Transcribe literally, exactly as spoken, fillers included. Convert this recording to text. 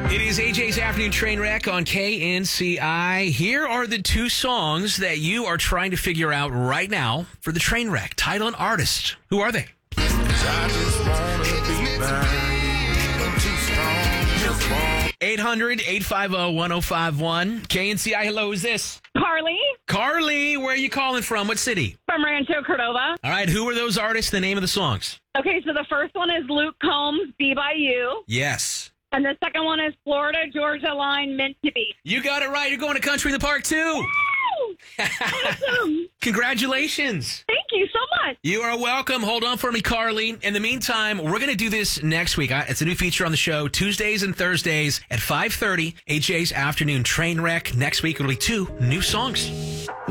It is A J's Afternoon Train Wreck on K N C I. Here are the two songs that you are trying to figure out right now for the train wreck. Title and artist. Who are they? eight hundred, eight five zero, one zero five one. K N C I, hello, who's this? Carly Carly, where are you calling from? What city? from Rancho Cordova. All right, who are those artists, the name of the songs? Okay, so the first one is Luke Combs, Be By You. Yes. And the second one is Florida Georgia Line, Meant to Be. You got it right. You're going to Country in the Park, too. Woo! Awesome. Congratulations. Thank you so much. You are welcome. Hold on for me, Carly. In the meantime, we're going to do this next week. It's a new feature on the show, Tuesdays and Thursdays at five thirty. A J's Afternoon Train Wreck. Next week, it'll be two new songs.